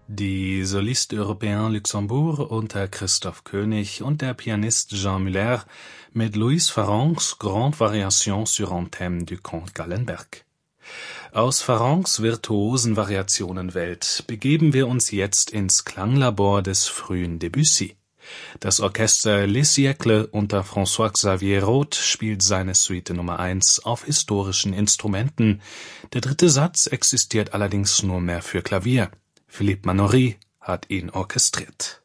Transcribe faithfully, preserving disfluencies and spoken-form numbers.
Die Solistes Européens Luxembourg unter Christoph König und der Pianist Jean Muller mit Louis Farrencs Grande Variation sur un thème du Comte Gallenberg. Aus Farrencs virtuosen Variationenwelt begeben wir uns jetzt ins Klanglabor des frühen Debussy. Das Orchester Les Siècles unter François-Xavier Roth spielt seine Suite Nummer eins auf historischen Instrumenten. Der dritte Satz existiert allerdings nur mehr für Klavier. Philippe Manoury hat ihn orchestriert.